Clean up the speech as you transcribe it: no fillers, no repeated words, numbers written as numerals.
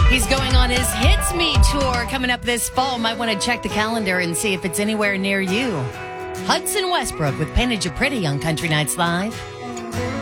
He's going on his Hits Me tour coming up this fall. Might want to check the calendar and see if it's anywhere near you. Hudson Westbrook with Painted You Pretty on Country Nights Live.